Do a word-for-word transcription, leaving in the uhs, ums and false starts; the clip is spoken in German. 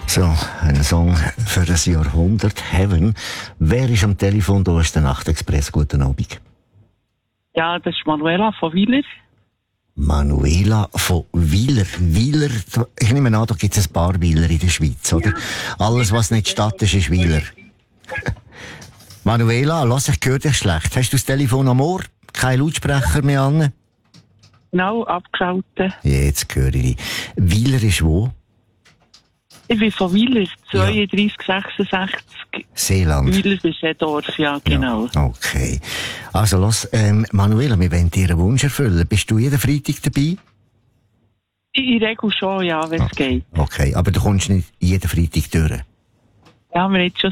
So, ein Song für das Jahrhundert, Heaven. Wer ist am Telefon? Da ist der Nachtexpress. Guten Abend. Ja, das ist Manuela von Wieler. Manuela von Wieler. Wieler, ich nehme an, da gibt es ein paar Wieler in der Schweiz, oder? Alles, was nicht Stadt ist, ist Wieler. Manuela, lass, ich höre dich schlecht. Hast du das Telefon am Ohr? Kein Lautsprecher mehr an? Genau, abgeschaltet. Jetzt höre ich dich. Wieler ist wo? Ich bin von Wieler, zweiunddreißig sechsundsechzig. Seeland. Wieler ist ein Dorf, ja, genau. Ja, okay. Also los, ähm, Manuela, wir wollen dir einen Wunsch erfüllen. Bist du jeden Freitag dabei? In der Regel schon, ja, wenn es okay. geht. Okay, aber du kommst nicht jeden Freitag durch? Ja, wir haben jetzt schon